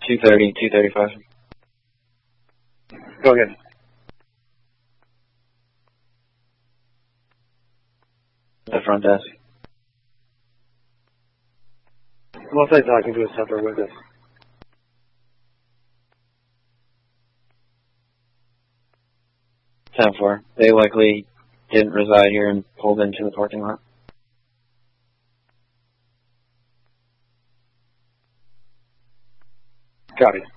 230, 235. Go ahead. The front desk. I'm also talking to a separate witness. 10-4. They likely didn't reside here and pulled into the parking lot. Copy.